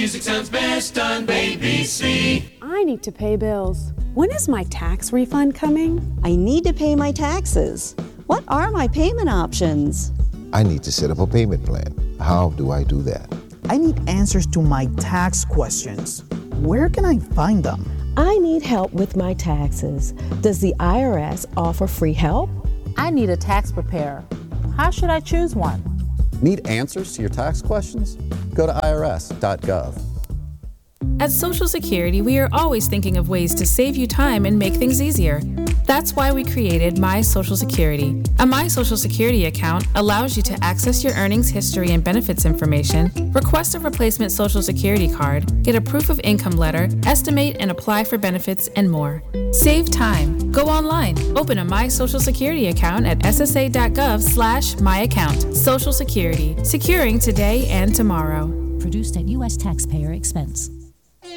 Music sounds best on ABC. I need to pay bills. When is my tax refund coming? I need to pay my taxes. What are my payment options? I need to set up a payment plan. How do I do that? I need answers to my tax questions. Where can I find them? I need help with my taxes. Does the IRS offer free help? I need a tax preparer. How should I choose one? Need answers to your tax questions? Go to irs.gov. At Social Security, we are always thinking of ways to save you time and make things easier. That's why we created My Social Security. A My Social Security account allows you to access your earnings history and benefits information, request a replacement Social Security card, get a proof of income letter, estimate and apply for benefits, and more. Save time. Go online. Open a My Social Security account at ssa.gov/myaccount. Social Security. Securing today and tomorrow. Produced at U.S. taxpayer expense.